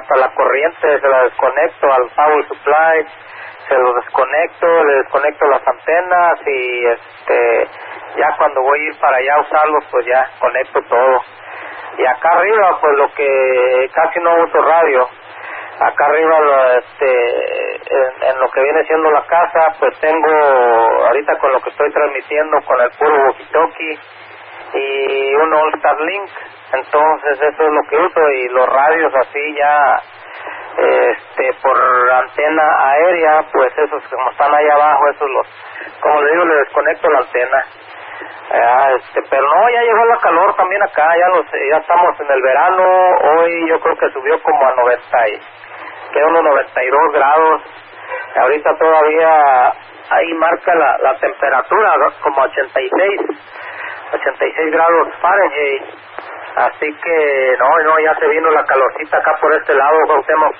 hasta la corriente se la desconecto al power supply, se lo desconecto, le desconecto las antenas y ya cuando voy a ir para allá a usarlos pues ya conecto todo. Y acá arriba pues lo que casi no uso radio, acá arriba en lo que viene siendo la casa pues tengo ahorita con lo que estoy transmitiendo con el puro walkie-talkie y un All Starlink, entonces eso es lo que uso y los radios así ya por antena aérea pues esos como están ahí abajo, esos como le digo, le desconecto la antena. Pero no, ya llegó la calor también acá, ya estamos en el verano, hoy yo creo que subió como a 92 grados, ahorita todavía ahí marca la temperatura, ¿no? Como 86 grados Fahrenheit, así que no, ya se vino la calorcita acá por este lado, Cuauhtémoc.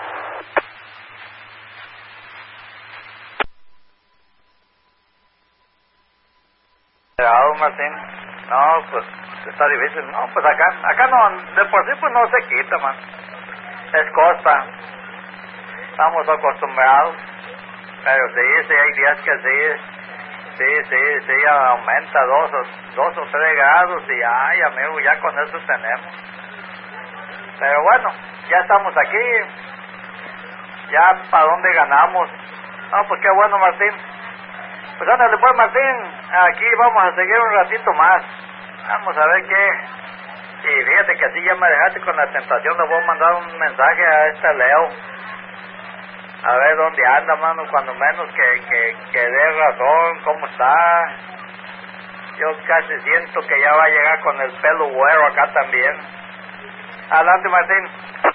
Martín, no, pues está difícil, no, pues acá no, de por sí pues no se quita, man, es costa, estamos acostumbrados, pero sí, hay días que sí, aumenta 2 o 3 grados y ay, amigo, ya con eso tenemos, pero bueno, ya estamos aquí, ya para dónde ganamos, no, pues qué bueno, Martín. Pues ándale pues, Martín, aquí vamos a seguir un ratito más, vamos a ver qué, y fíjate que así ya me dejaste con la tentación, le voy a mandar un mensaje a Leo, a ver dónde anda, mano, cuando menos que dé razón, cómo está, yo casi siento que ya va a llegar con el pelo güero acá también. Adelante, Martín.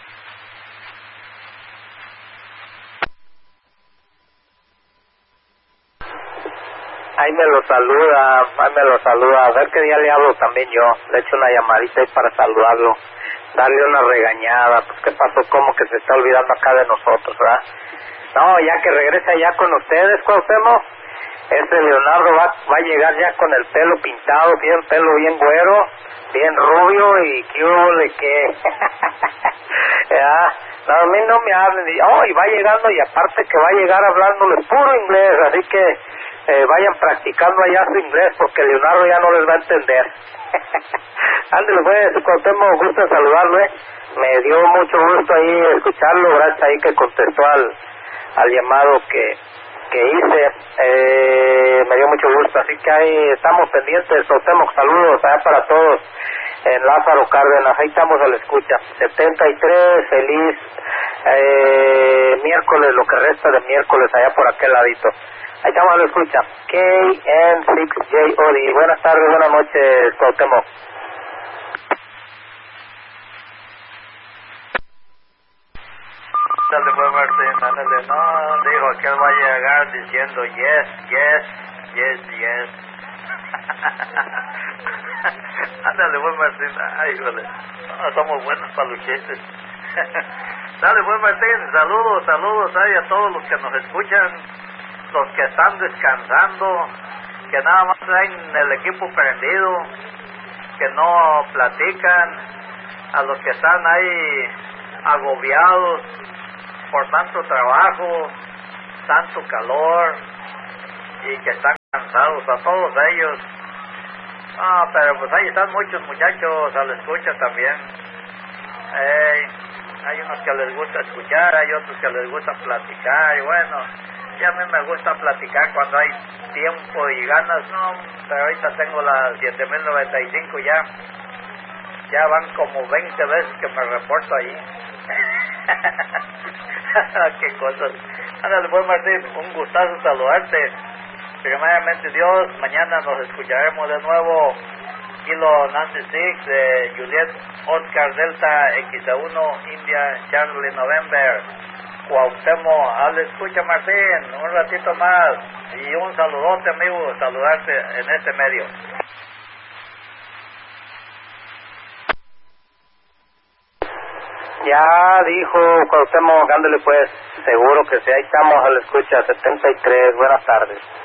Ahí me lo saluda, a ver qué día le hablo también yo, le echo una llamadita ahí para saludarlo, darle una regañada, pues qué pasó, como que se está olvidando acá de nosotros, ¿verdad? No, ya que regresa ya con ustedes, Cuauhtémoc, Leonardo va a llegar ya con el pelo pintado, tiene el pelo bien güero, bien rubio y qué hubo qué. ¿Ya? No, a mí no me hablen, y va llegando y aparte que va a llegar hablándoles puro inglés, así que vayan practicando allá su inglés porque Leonardo ya no les va a entender. Ándale pues, Cuauhtémoc, gusto en saludarlo, me dio mucho gusto ahí escucharlo, gracias ahí que contestó al llamado que hice, me dio mucho gusto, así que ahí estamos pendientes, Cuauhtémoc, saludos allá para todos en Lázaro Cárdenas, ahí estamos a la escucha, 73, feliz miércoles, lo que resta de miércoles allá por aquel ladito, ahí estamos a la escucha, KN6JOD, buenas tardes, buenas noches, Cuauhtémoc. Ándale pues, Martín, ándale, no, dijo que él va a llegar diciendo yes. Ándale pues, Martín, ay, híjole, no, somos buenos para los chistes. Dale pues, Martín, saludos ahí a todos los que nos escuchan, los que están descansando, que nada más traen el equipo prendido, que no platican, a los que están ahí agobiados por tanto trabajo, tanto calor y que están cansados, a todos ellos. Pero pues ahí están muchos muchachos a la escucha también. Hay unos que les gusta escuchar, hay otros que les gusta platicar y bueno, y a mí me gusta platicar cuando hay tiempo y ganas, no, pero ahorita tengo las 7095 ya van como 20 veces que me reporto ahí. Qué cosas. Ándale pues, Martín, un gustazo saludarte. Primeramente Dios, mañana nos escucharemos de nuevo. Kilo Nancy 6 de Juliet Oscar Delta X1 India Charlie November Cuauhtémoc, al escucha, Martín, un ratito más y un saludote, amigo, saludarte en este medio. Ya dijo Cuauhtémoc, ándale pues, seguro que sí, ahí estamos a la escucha, 73, buenas tardes.